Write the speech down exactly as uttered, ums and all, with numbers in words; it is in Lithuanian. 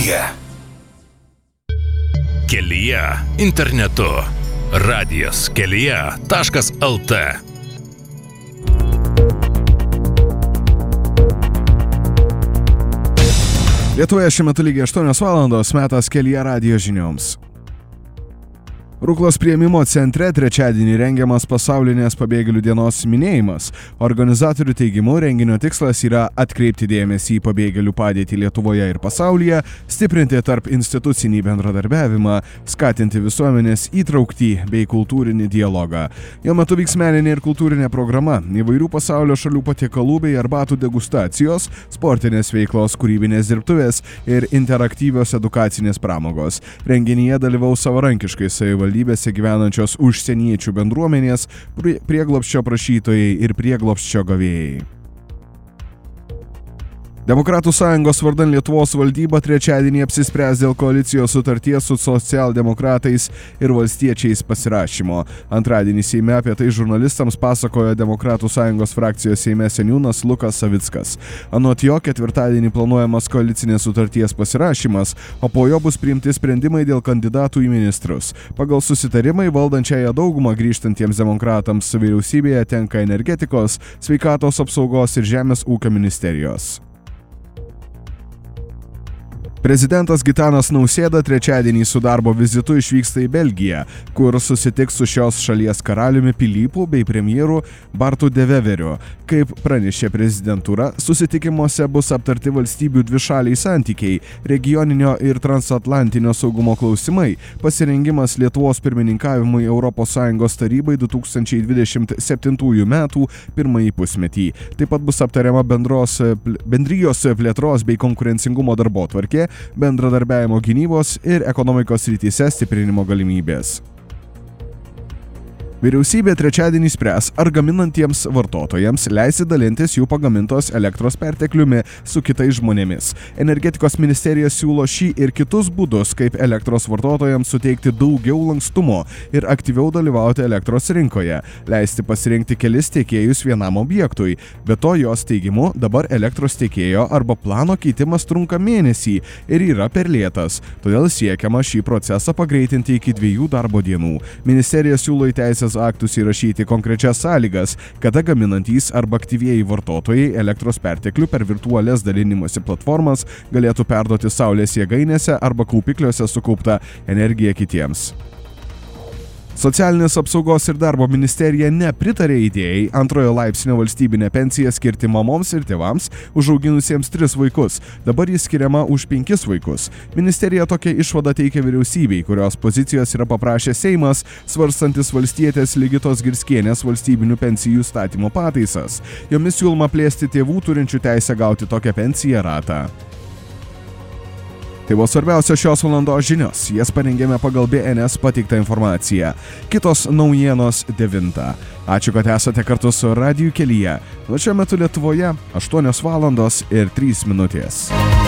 kelyje. Kelyje internetu. Radijas kelyje taškas lt. Lietuvoje šiuo metu lygiai aštuonios valandos, metas Kelyje radijo žinioms. Ruklos priėmimo centre trečiadienį rengiamas pasaulinės pabėgėlių dienos minėjimas. Organizatorių teigimu, renginio tikslas yra atkreipti dėmesį į pabėgėlių padėtį Lietuvoje ir pasaulyje, stiprinti tarp institucinį bendradarbiavimą, skatinti visuomenės įtraukti bei kultūrinį dialogą. Jo metu vyks meninė ir kultūrinė programa, įvairių pasaulio šalių patiekalų bei arbatų degustacijos, sportinės veiklos, kūrybinės dirbtuvės ir interaktyvios edukacinės pramogos. Renginyje dalyvaus savarankiškai savivaldybės gyvenančios užsieniečių bendruomenės, prieglobsčio prašytojai ir prieglobsčio gavėjai. Demokratų sąjungos vardan Lietuvos valdyba trečiadienį apsispręs dėl koalicijos sutarties su socialdemokratais ir valstiečiais pasirašymo. Antradienį Seime apie tai žurnalistams pasakojo Demokratų sąjungos frakcijos Seime seniūnas Lukas Savickas. Anot jo, ketvirtadienį planuojamas koalicinės sutarties pasirašymas, o po jo bus priimti sprendimai dėl kandidatų į ministrus. Pagal susitarimai valdančiąją daugumą grįžtantiems demokratams vyriausybėje tenka energetikos, sveikatos apsaugos ir žemės ūkio ministerijos. Prezidentas Gitanas Nausėda trečiadienį su darbo vizitu išvyksta į Belgiją, kur susitiks su šios šalies karaliumi Pilypu bei premjeru Bartu de Weveriu. Kaip pranešė prezidentūra, susitikimuose bus aptarti valstybių dvišaliai santykiai, regioninio ir transatlantinio saugumo klausimai, pasirengimas Lietuvos pirmininkavimui Europos Sąjungos tarybai du tūkstančiai dvidešimt septintųjų metų pirmąjį pusmetį. Taip pat bus aptariama bendros, bendrijos plėtros bei konkurencingumo darbotvarkė, bendradarbiavimo gynybos ir ekonomikos srityse stiprinimo galimybės. Vyriausybė trečiadienį spręs, ar gaminantiems vartotojams leisi dalintis jų pagamintos elektros pertekliumi su kitais žmonėmis. Energetikos ministerija siūlo šį ir kitus būdus, kaip elektros vartotojams suteikti daugiau lankstumo ir aktyviau dalyvauti elektros rinkoje, leisti pasirinkti kelis tiekėjus vienam objektui. Be to, jos teigimu, dabar elektros tiekėjo arba plano keitimas trunka mėnesį ir yra per lėtas, todėl siekiama šį procesą pagreitinti iki dviejų darbo dienų. Ministerija siūlo į teisės aktus įrašyti konkrečias sąlygas, kada gaminantys arba aktyvieji vartotojai elektros perteklių per virtualias dalinimosi platformas galėtų perduoti saulės jėgainėse arba kaupikliuose sukauptą energiją kitiems. Socialinės apsaugos ir darbo ministerija nepritarė idėjai antrojo laipsnio valstybinę pensiją skirti mamoms ir tėvams užauginusiems tris vaikus. Dabar jis skiriama už penkis vaikus. Ministerija tokią išvadą teikia vyriausybei, kurios pozicijos yra paprašę Seimas, svarstantis valstietės Ligitos Girskienės valstybinių pensijų įstatymo pataisas. Jomis siūloma plėsti tėvų turinčių teisę gauti tokią pensiją ratą. Tai buvo svarbiausios šios valandos žinios. Jas parengėme pagal B N S pateiktą informaciją. Kitos naujienos devintą. Ačiū, kad esate kartu su Radiju kelyje. O šiuo metu Lietuvoje aštuonios valandos ir trys minutės.